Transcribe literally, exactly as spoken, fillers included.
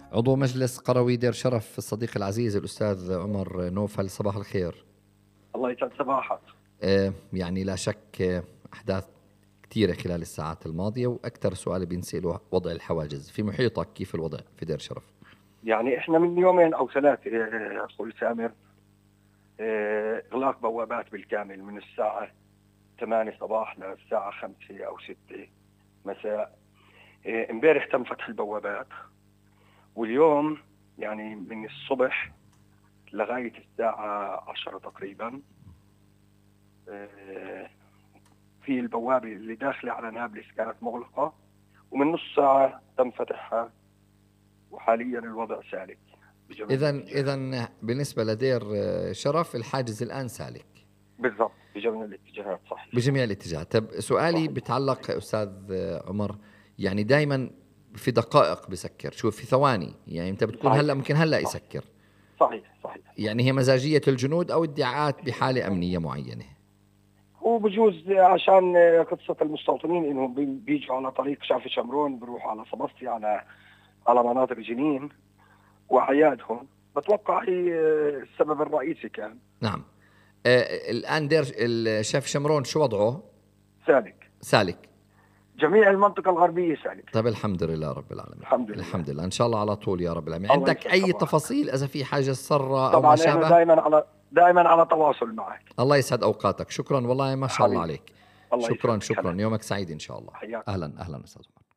عضو مجلس قروي دير شرف الصديق العزيز الأستاذ عمر نوفل، صباح الخير. الله يسعد صباحك. آه، يعني لا شك آه، أحداث كثيرة خلال الساعات الماضية، وأكثر سؤال بينسأله وضع الحواجز في محيطك، كيف الوضع في دير شرف؟ يعني احنا من يومين او ثلاثه آه، اخوي سامر، آه، اغلاق بوابات بالكامل من الساعه ثمانية صباح للساعه خمسة او ستة مساء. آه، امبارح تم فتح البوابات، واليوم يعني من الصبح لغايه الساعه عشرة تقريبا آه، في البوابه اللي داخله على نابلس كانت مغلقه، ومن نص ساعه تم فتحها، وحاليا الوضع سالك بجميع إذا الاتجاهات. إذا بالنسبة لدير آه، شرف الحاجز الآن سالك بالضبط بجميع الاتجاهات، صحيح. بجميع الاتجاهات. طب سؤالي صحيح بتعلق أستاذ آه، عمر، يعني دائما في دقائق بسكر، شوف في ثواني، يعني أنت بتكون هلأ صحيح ممكن هلأ صحيح يسكر. صحيح صحيح يعني هي مزاجية الجنود أو ادعاءات بحالة أمنية معينة؟ هو بجوز عشان قصة المستوطنين انهم بي- بيجوا على طريق شافي شمرون، بيروحوا على صبستي، على على مناطق جنين وعيادهم. بتوقع هي السبب الرئيسي كان. نعم. آه، الآن دير الشيف شمرون شو وضعه؟ سالك، سالك. جميع المنطقة الغربية سالك. طيب الحمد لله رب العالمين. الحمد لله. الحمد لله إن شاء الله على طول يا رب العالمين. الله عندك يسعد أي صباحك. تفاصيل إذا في حاجة سرة أو ما طبعا احنا شابه؟ دائما على دائما على تواصل معك. الله يسعد أوقاتك، شكرا والله ما شاء الله حبيبي، عليك. الله شكرا يسعدك. شكرا، هلا، يومك سعيد إن شاء الله. حياك الله. أهلا أهلا أستاذ عمر.